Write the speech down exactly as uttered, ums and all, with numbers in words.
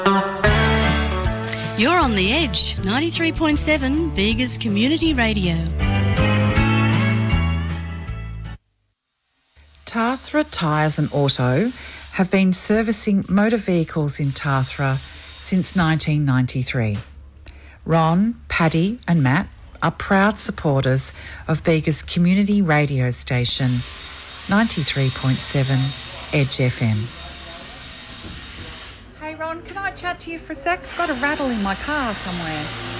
You're on The Edge, ninety-three point seven, Bega's Community Radio. Tathra Tyres and Auto have been servicing motor vehicles in Tathra since nineteen ninety-three. Ron, Paddy and Matt are proud supporters of Bega's community radio station, ninety-three point seven Edge F M. Hey Ron, can I chat to you for a sec? I've got a rattle in my car somewhere.